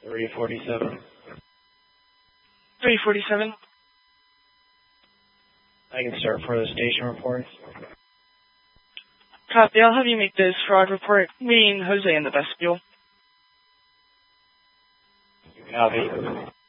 347. 347. I can start for the station reports. Copy. I'll have you make this fraud report. Meeting Jose in the vestibule. Copy.